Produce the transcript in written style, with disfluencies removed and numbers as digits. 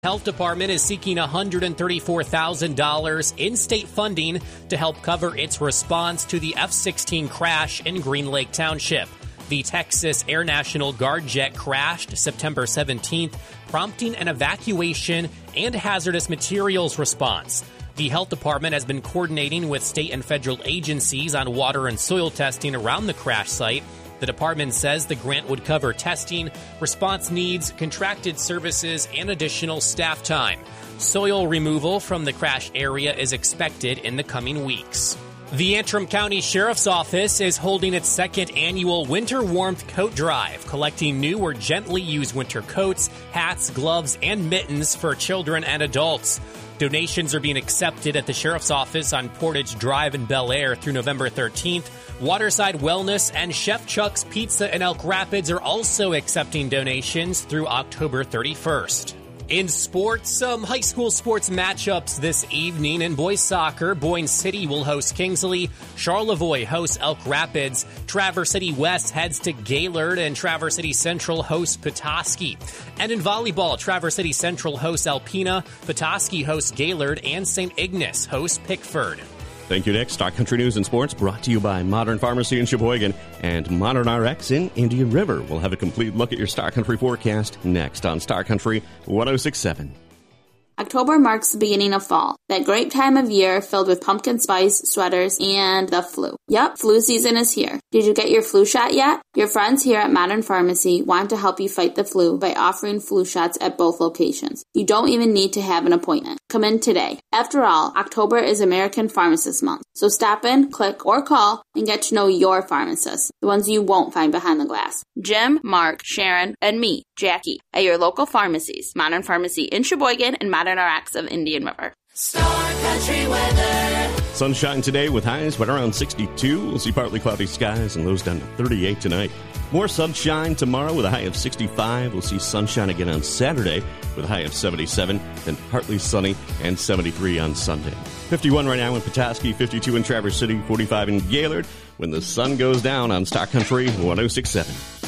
Health Department is seeking $134,000 in state funding to help cover its response to the F-16 crash in Green Lake Township. The Texas Air National Guard jet crashed September 17th, prompting an evacuation and hazardous materials response. The Health Department has been coordinating with state and federal agencies on water and soil testing around the crash site. The department says the grant would cover testing, response needs, contracted services, and additional staff time. Soil removal from the crash area is expected in the coming weeks. The Antrim County Sheriff's Office is holding its second annual Winter Warmth Coat Drive, collecting new or gently used winter coats, hats, gloves, and mittens for children and adults. Donations are being accepted at the Sheriff's Office on Portage Drive in Bel Air through November 13th. Waterside Wellness and Chef Chuck's Pizza in Elk Rapids are also accepting donations through October 31st. In sports, some high school sports matchups this evening. In boys soccer, Boyne City will host Kingsley, Charlevoix hosts Elk Rapids, Traverse City West heads to Gaylord, and Traverse City Central hosts Petoskey. And in volleyball, Traverse City Central hosts Alpena, Petoskey hosts Gaylord, and St. Ignace hosts Pickford. Thank you, Nick. Stock Country News and Sports brought to you by Modern Pharmacy in Sheboygan and Modern RX in Indian River. We'll have a complete look at your Stock Country forecast next on Stock Country 106.7. October marks the beginning of fall, that great time of year filled with pumpkin spice, sweaters, and the flu. Yep, flu season is here. Did you get your flu shot yet? Your friends here at Modern Pharmacy want to help you fight the flu by offering flu shots at both locations. You don't even need to have an appointment. Come in today. After all, October is American Pharmacist Month. So stop in, click, or call and get to know your pharmacists, the ones you won't find behind the glass. Jim, Mark, Sharon, and me, Jackie, at your local pharmacies, Modern Pharmacy in Sheboygan and Modern RX of Indian River. Star Country weather. Sunshine today with highs right around 62. We'll see partly cloudy skies and lows down to 38 tonight. More sunshine tomorrow with a high of 65. We'll see sunshine again on Saturday with a high of 77. Then partly sunny and 73 on Sunday. 51 right now in Petoskey, 52 in Traverse City, 45 in Gaylord. When the sun goes down on Stock Country 106.7.